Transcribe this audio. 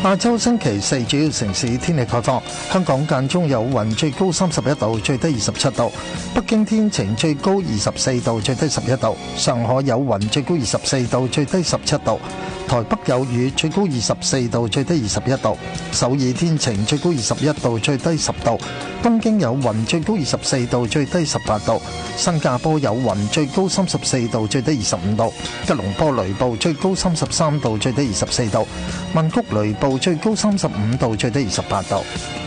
亞洲星期四主要城市天氣概況：香港間中有雲，最高31度，最低27度；北京天晴，最高24度，最低11度；上海有雲，最高24度，最低17度；台北有雨，最高24度，最低21度；首爾天晴，最高21度，最低10度；東京有雲，最高24度，最低18度；新加坡有雲，最高34度，最低25度；吉隆坡雷暴，最高33度，最低24度；曼谷雷暴，最高35度，最低28度。